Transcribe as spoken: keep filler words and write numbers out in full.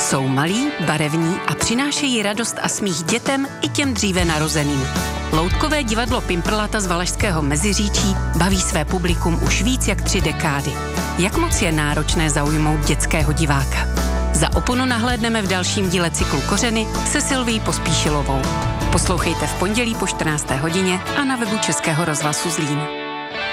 Jsou malí, barevní a přinášejí radost a smích dětem i těm dříve narozeným. Loutkové divadlo Pimprlata z Valašského Meziříčí baví své publikum už víc jak tři dekády. Jak moc je náročné zaujmout dětského diváka? Za oponu nahlédneme v dalším díle cyklu Kořeny se Silvií Pospíšilovou. Poslouchejte v pondělí po čtrnácté hodině a na webu Českého rozhlasu Zlín.